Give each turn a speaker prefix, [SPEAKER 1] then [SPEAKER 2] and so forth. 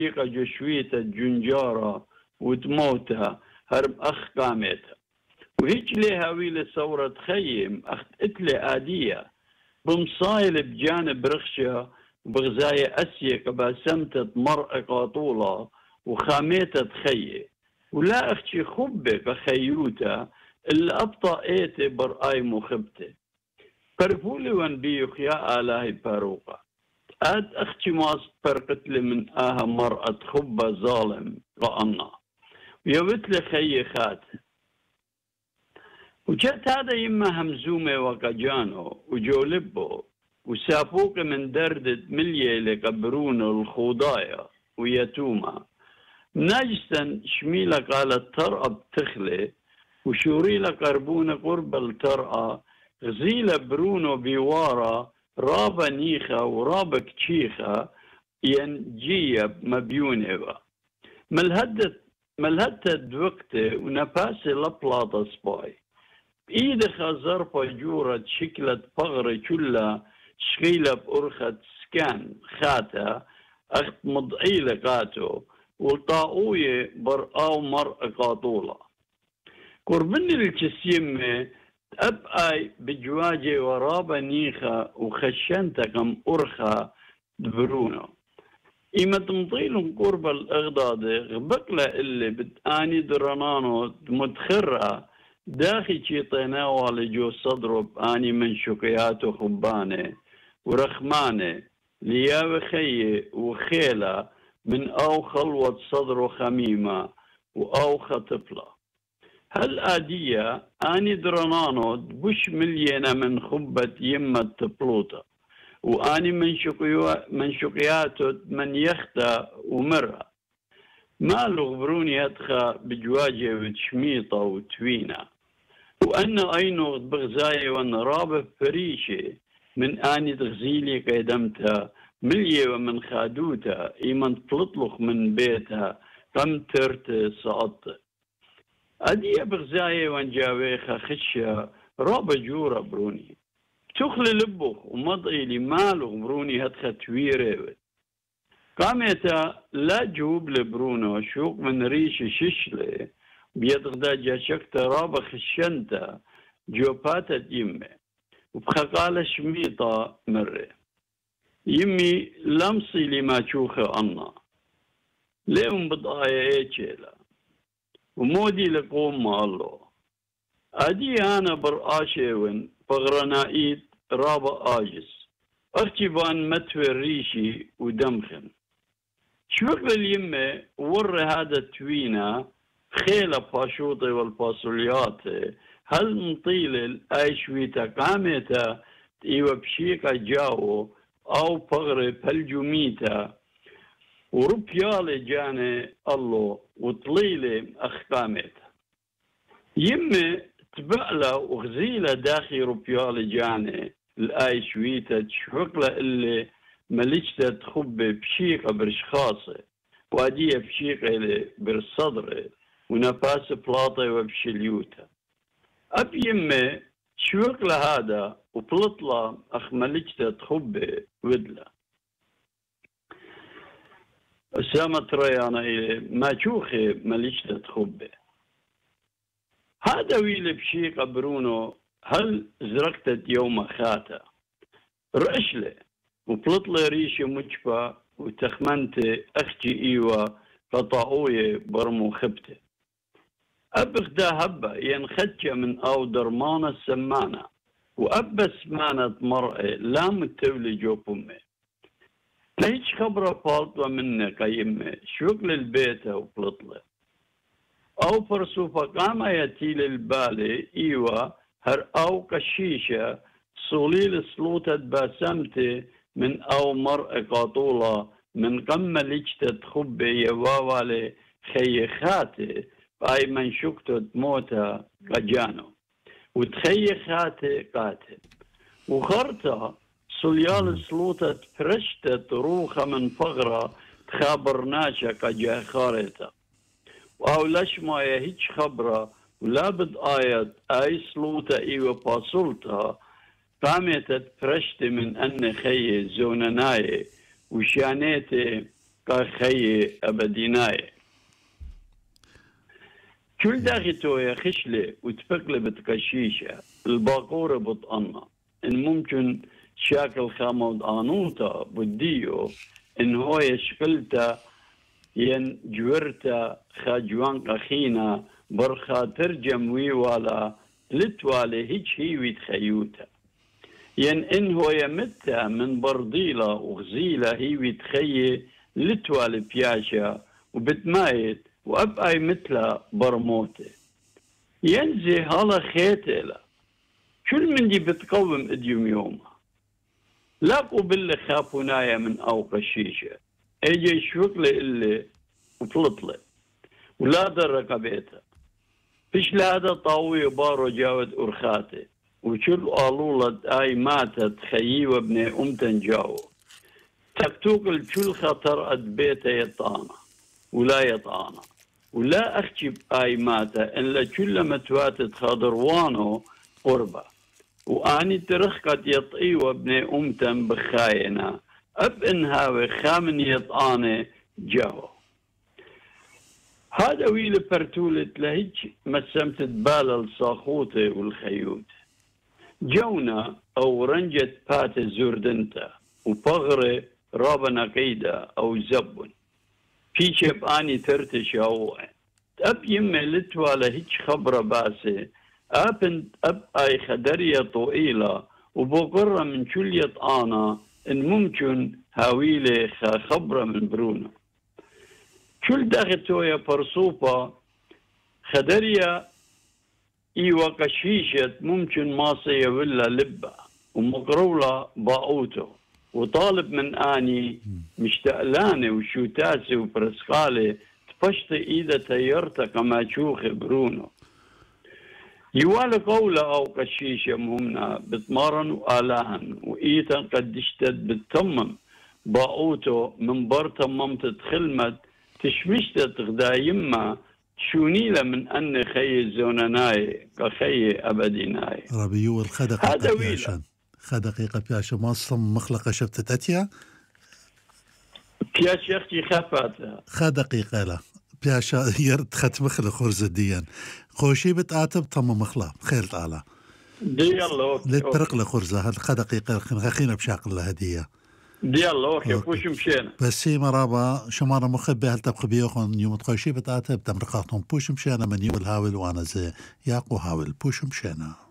[SPEAKER 1] دقيقة جشويتة جنجارة وتموتها هرب أخ قامتها وهيك ليها ويلة ثورة خيم أخت إتلي آدية بمصايل بجانب رخشة وبغزاية أسية كباسمتة مرأة قاطولة وخاميتة خيه ولا أختي خبة خيوتة اللي أبطأ إيتي برآي مخبتي فرفولي وانبيخ يا آلاهي باروقة آد أختي ماس برقتلي من آها مرأة خبة ظالم رأنا ويوتلي خي خات وجت هذا يما همزومة وقجانو وجولبو وسافوق من دردة ملية لقبرونه الخوضايا ويتوما ناجسا شميلة قالت ترأى بتخلي وشوريلة قربونة قرب الترأى غزيلة برونو بيوارا رابا نيخة ورابا كتشيخة ينجية مبيونة ملهدت دوقتي ونفاسي لبلاطة سباي بإيدخا ظرفة جورة شكلة بغرة كلها شغيلة بأرخة سكان خاتا أخت مضعيلة قاتو والطاقوية برقاو مرأة قاطولة قربني الكسيمة أبقى بجواجي ورابا نيخة وخشنتكم أرخة دبرونو إما تمطيلهم قرب الأغضاضي غبقلة اللي بتآني درنانو متخرة داخي شيطينا والجو صدره بآني من شقياته خبانه ورخمانه ليا خيه وخيلة من أو خلوة صدره خميمة وأو خطفلة هل آدية آني درنانو بش مليانة من خبة يمة تبلوطة وآني من شقياته من يخته ومرة ما لغبروني يدخى بجواجه وتشميطة وتوينة وأن أينو بغزاية وأن رابة فريشة من آني تغزيلي قيدمتها ملية ومن خادوتها إيمن تطلق من بيتها قم ترت سقطت أدي بغزاية وان جاويخة خشة رابة جورة بروني تخلي لبخ ومضي لي مالو بروني هدخة تويرة قامتا لا جوب لبرونو شوق من ريش ششلة بيدغدا جاشكتا رابة خشنتا جوباتا يمي وبخقالة شميطة مرة يمي لمصي لما شوخة أنا ليهم بضايا ايشيلا ومودي لقوم مع الله أدي أنا برآشيون فغرنائيت رابا آجس أختي بان متوي ريشي ودمخن شوك اليمة ور هذا التوينة خيلة باشوطي والباسوليات هل مطيل الأيشويتا قامتا إيوة بشيكا جاو أو بغري بلجوميتا وربيالي جاني الله وطليلي أخقامتا يمة تبقلا وغزيلة داخي ربيالي جاني الآي شويتا تشوكلا اللي مليشتا تخب بشيقة برشخاصة وادية بشيقة اللي برصدرة ونفاس بلاطة وبشليوتا أب يمة شوكلا هذا وبلطلا أخ مليشتا تخب ودلا أسامة ريانا ما شوخي مليشتا تخب هذا ويلي بشيقة برونو هل زرقتت يوم خاتا رأشلة وبلطلة ريشة مجفة وتخمنت أختي إيوة قطعوية برمو خبته أبخدا هبة ينخدشة من أو درمانة السمانة وأبا سمانة مرأة لا متولي جو بمي ليش خبرة فالطة منك يمي شوك للبيت وبلطلة أو فرصوفة قام يتيل البالي إيوة هر أو قشيشة صوليل سلوطة باسمتي من أو مرء قاطولة من قم لجتة خبي يواوالي خيخاتي باي من شكتة موتا قجانو وتخيخاتي قاتل وخرطة صليال سلوطة فرشتة روخة من فغرة تخابرناشة قجا خارطة وأو لشما يهيج خبرة ولا بد آيات أي سلوطة إيوة باصلتها قامت فرشت من أن خي زونناي وشانيتي قاخي أبديناي كل داختو يا خشلة وتفقلبت قشيشة الباقورة بطقنا إن ممكن شاكل خامود آنوتا بديو إن هو يشكلتا ين جورتا خاجوان قخينا برخا ترجم ويوالا لتوالي هيج هي ويتخيوتا ين إن هو يمتا من برضيلة وغزيلة هي ويتخيي لتوالي بياشا وبتمايت وأبقى مثل برموتي ينزي هلا خيتلا كل من دي بتقوم اديوم يومها لاقوا بالله خافونايا من أوق الشيشة اجي شوكلي اللي وطلطلي ولا درك بيتها فيش لهذا طاوي بارو جاود أرخاتي وشل قالولة آي ماتت خيي وابن أمتن جاو تكتوك الكل خطر أد بيته يطانا ولا يطانا ولا أخشب آي ماتا إلا كل متواتت خضروانو قربة وآني ترخقت يطئي وابن أمتن بخاينا أب إنهاوي خامن يطاني جاو هذا ويل برتولة لهيج مسمت تبال الصاخوتة والخيوت جونا أو رنجة بات زوردنتا وبغرة رابنا قيدة أو زبن في شب آني ترتش أو أب يمي لتوا لهيج خبرة باسي أب أي خدرية طويلة وبقرة من شلية آنا إن ممكن هاويلة خبرة من برونو كل داختو يا برصوبة خدرية إيوا قشيشة ممكن ماصية ولا لبة ومقرولة باوتو وطالب من آني مشتقلاني وشوتاسي وبرسخالي تفشت إيدا تيرتا كما تشوخ برونو يوالي قولة أو قشيشة مهمنا بتمارن وآلاهن وإيتا قد اشتد بتمم باوتو من برتا ممت خلمت تشمشت غدا يما شونيلا من أن خي زونناي كخي أبديناي
[SPEAKER 2] ربيو الخدق
[SPEAKER 1] هذا ويلا
[SPEAKER 2] خدقيقة بياشا مصم مخلقة شفتت أتيا
[SPEAKER 1] بياش أختي خفاتها
[SPEAKER 2] خدقيقة لا بياشا يرد خت مخلق خرز الديان خوشي بتعاتب تم مخلق خير تعالى
[SPEAKER 1] دي الله
[SPEAKER 2] لترق لخرزة هاد خدقيقة خينا بشاق الله هدية
[SPEAKER 1] دي الله كيف وش مشينا
[SPEAKER 2] بس هي مرابا شمارة مخبي هل تبخي بيوخن يوم تخوشي بتعاتب تمرقاتهم بوش مشينا من يوم الهاول وانا زي ياقو هاول بوش مشينا